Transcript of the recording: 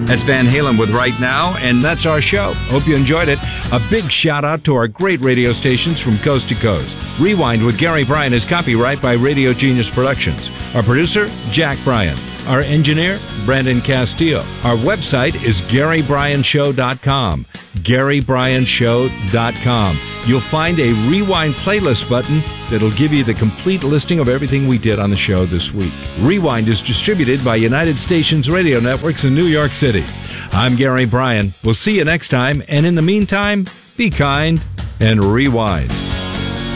That's Van Halen with Right Now, and that's our show. Hope you enjoyed it. A big shout out to our great radio stations from coast to coast. Rewind with Gary Bryan is copyright by Radio Genius Productions. Our producer, Jack Bryan. Our engineer, Brandon Castillo. Our website is GaryBryanShow.com. GaryBryanShow.com. You'll find a Rewind playlist button that'll give you the complete listing of everything we did on the show this week. Rewind is distributed by United Stations Radio Networks in New York City. I'm Gary Bryan. We'll see you next time, and in the meantime, be kind and rewind.